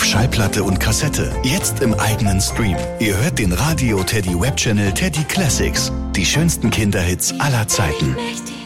Schallplatte und Kassette. Jetzt im eigenen Stream. Ihr hört den Radio Teddy Webchannel Teddy Classics. Die schönsten Kinderhits aller Zeiten.